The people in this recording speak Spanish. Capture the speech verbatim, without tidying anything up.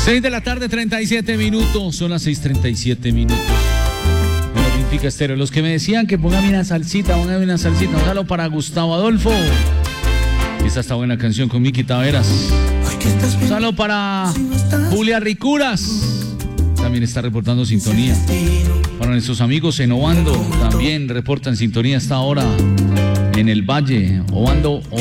seis de la tarde, treinta y siete minutos. Son las seis treinta y siete minutos. En Olímpica Estéreo. Los que me decían que póngame una salsita, póngame una salsita. Un saludo para Gustavo Adolfo. Esta está buena canción con Miki Taveras. Un saludo para Julia Ricuras. También está reportando sintonía. Para nuestros amigos en Obando, también reportan sintonía hasta ahora en el Valle. Obando.